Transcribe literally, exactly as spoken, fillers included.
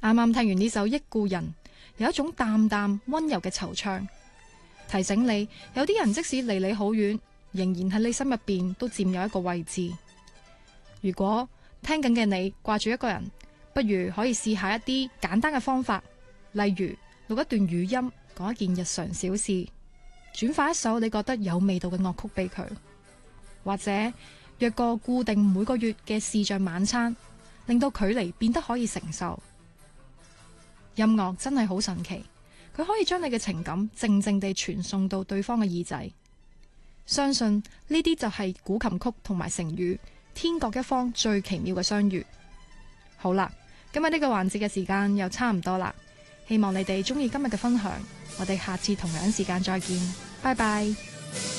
啱啱聽完呢首《憶故人》，有一種淡淡溫柔嘅惆悵，提醒你有啲人即使離你好遠，仍然喺你心入邊都佔有一個位置。如果聽緊嘅你掛住一個人，不如可以試下一啲簡單嘅方法，例如錄一段語音，講一件日常小事，轉發一首你覺得有味道嘅樂曲俾佢，或者約個固定每個月嘅視像晚餐，令到距離變得可以承受。音樂真係好神奇，佢可以將你嘅情感靜靜地傳送到對方嘅耳仔。相信呢啲就係古琴曲同埋成語天各一方最奇妙嘅相遇。好啦，今日呢個環節嘅時間又差唔多啦，希望你哋中意今日嘅分享，我哋下次同樣時間再見，拜拜。